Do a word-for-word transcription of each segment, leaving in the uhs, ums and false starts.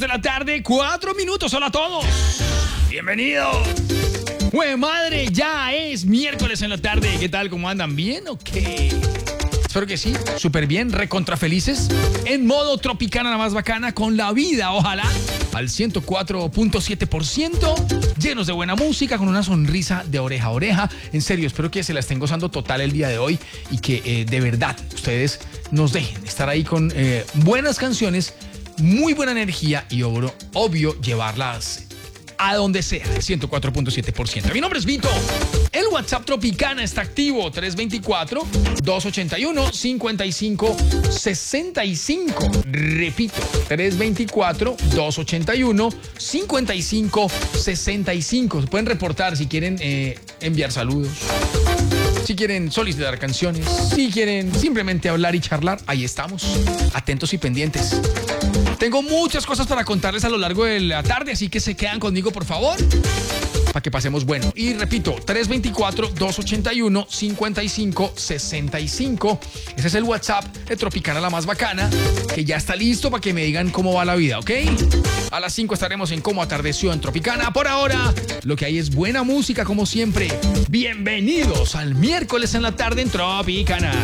de la tarde, cuatro minutos. Hola a todos. Bienvenidos. ¡Jue madre! Ya es miércoles en la tarde. ¿Qué tal? ¿Cómo andan? ¿Bien o qué? Espero que sí. Súper bien. Recontra felices. En modo Tropicana, la más bacana. Con la vida, ojalá. Al ciento cuatro punto siete por ciento. Llenos de buena música. Con una sonrisa de oreja a oreja. En serio, espero que se la estén gozando total el día de hoy. Y que eh, de verdad ustedes nos dejen estar ahí con eh, buenas canciones. Muy buena energía. Y obvio, obvio llevarlas a donde sea, ciento cuatro punto siete por ciento. Mi nombre es Vito. El WhatsApp Tropicana está activo. tres dos cuatro, dos ocho uno, cinco cinco seis cinco. Repito, tres dos cuatro, dos ocho uno, cinco cinco seis cinco. Se pueden reportar si quieren eh, enviar saludos, si quieren solicitar canciones, si quieren simplemente hablar y charlar. Ahí estamos, atentos y pendientes. Tengo muchas cosas para contarles a lo largo de la tarde, así que se quedan conmigo, por favor, para que pasemos bueno. Y repito, tres dos cuatro, dos ocho uno, cinco cinco seis cinco. Ese es el WhatsApp de Tropicana, la más bacana, que ya está listo para que me digan cómo va la vida, ¿ok? A las cinco estaremos en Cómo Atardeció en Tropicana. Por ahora, lo que hay es buena música, como siempre. Bienvenidos al miércoles en la tarde en Tropicana.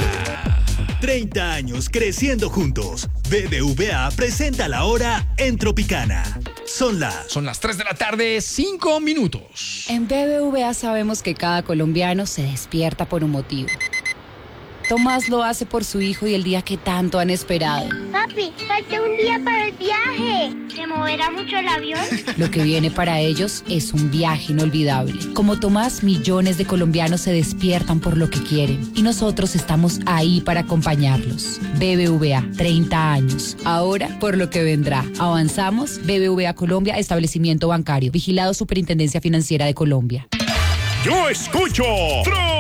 treinta años creciendo juntos. B B V A presenta la hora en Tropicana. Son las... Son las tres de la tarde, cinco minutos. En B B V A sabemos que cada colombiano se despierta por un motivo. Tomás lo hace por su hijo y el día que tanto han esperado. Papi, falta un día para el viaje. ¿Se moverá mucho el avión? Lo que viene para ellos es un viaje inolvidable. Como Tomás, millones de colombianos se despiertan por lo que quieren. Y nosotros estamos ahí para acompañarlos. B B V A, treinta años. Ahora, por lo que vendrá. Avanzamos. B B V A Colombia, establecimiento bancario. Vigilado Superintendencia Financiera de Colombia. Yo escucho